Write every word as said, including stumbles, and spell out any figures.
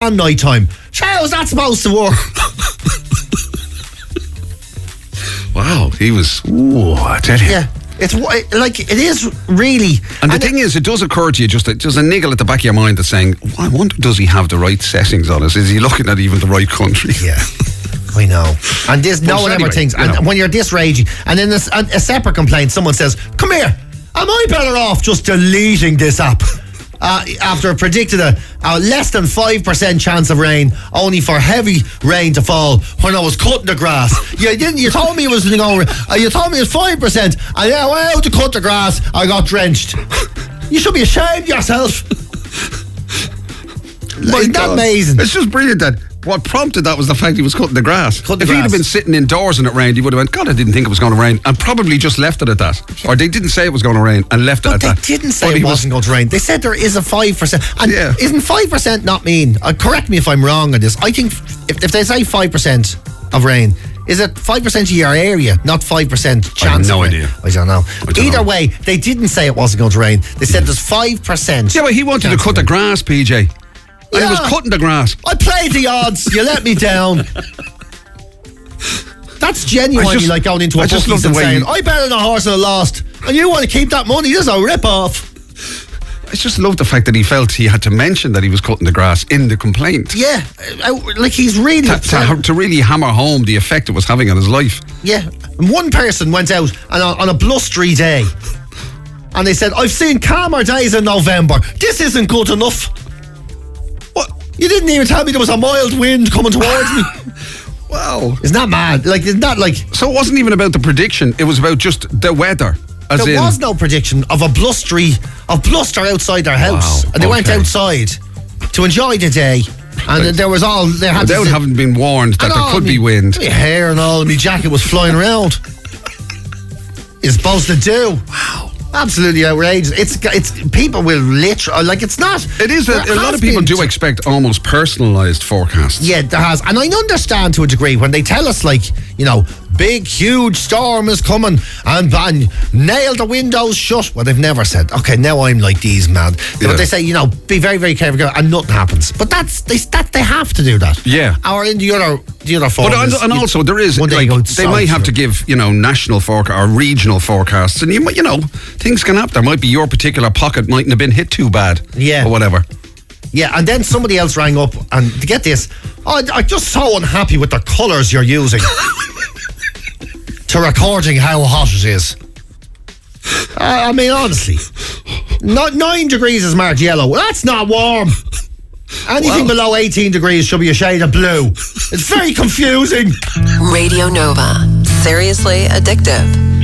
and night time. How's that supposed to work? Wow, he was. Ooh, I tell you. Yeah. It's like, it is really. And the and thing it, is, it does occur to you, just a, just a niggle at the back of your mind that's saying, well, I wonder, does he have the right settings on us? Is he looking at even the right country? Yeah, I know. And this, no one anyway, ever thinks, and know. when you're this ragey, and then this, a, a separate complaint, someone says, come here, am I better off just deleting this app? Uh, after it predicted a, a less than five percent chance of rain, only for heavy rain to fall when I was cutting the grass. You didn't. You told me it was you know, uh, you told me it was five percent, and then I went out to cut the grass. I got drenched. You should be ashamed of yourself. Isn't that amazing? It's just brilliant that what prompted that was the fact he was cutting the grass. Cut the if grass. he'd have been sitting indoors and it rained, he would have went, God, I didn't think it was going to rain, and probably just left it at that. Yeah. Or they didn't say it was going to rain and left it but at they that. They didn't say but it was, wasn't going to rain. They said there is a five percent. And yeah. isn't five percent not mean? Uh, correct me if I'm wrong on this. I think if, if they say five percent of rain, is it five percent of your area, not five percent chance? I have no of idea. I don't know. I don't Either know. way, they didn't say it wasn't going to rain. They said there's five percent. Yeah, but he wanted to cut the grass, P J. And Yeah. he was cutting the grass. I played the odds. You let me down. That's genuinely just- like going into a I just bookies love and the way saying, you- I bet on a horse and I lost. And you want to keep that money? This is a rip-off. I just love the fact that he felt he had to mention that he was cutting the grass in the complaint. Yeah. uh, Like he's really... To, to, to really hammer home the effect it was having on his life. Yeah. And one person went out and on, on a blustery day and they said, I've seen calmer days in November. This isn't good enough. What? You didn't even tell me there was a mild wind coming towards me. Wow. Isn't that mad? Like, isn't that like... So it wasn't even about the prediction, it was about just the weather. As There in, was no prediction of a blustery, of bluster outside their house. Wow, And they went okay. outside to enjoy the day. And Right. there was all... They had without to sit- having been warned that and there all could me- be wind. My hair and all, and my jacket was flying around. It's supposed to do. Wow. Absolutely outrageous. It's it's people will literally like it's not. It is. A, there a lot has of people been do t- expect almost personalised forecasts. Yeah, there has, and I understand to a degree when they tell us like you know, big huge storm is coming and, and nail the windows shut. Well, they've never said. Okay, now I'm like these man. Yeah. But they say you know, be very very careful and nothing happens. But that's they that they have to do that. Yeah. Or in the other the other form. But and, is and you- also there is one day like you go they south, might have you to know. give you know national forecast or regional forecasts, and you might you know things can happen. There might be your particular pocket mightn't have been hit too bad, Yeah. or whatever. Yeah, and then somebody else rang up and to get this, oh, I'm just so unhappy with the colours you're using to recording how hot it is. Uh, I mean, honestly, not nine degrees is marked yellow. That's not warm. Anything Well. below eighteen degrees should be a shade of blue. It's very confusing. Radio Nova. Seriously addictive.